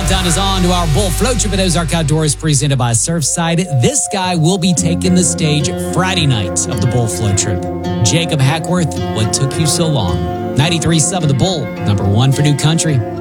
countdown is on to our Bull Float Trip at Ozark Outdoors presented by Surfside. This guy will be taking the stage Friday night of the Bull Float Trip. Jacob Hackworth, what took you so long? 93.7 The Bull, number one for New Country.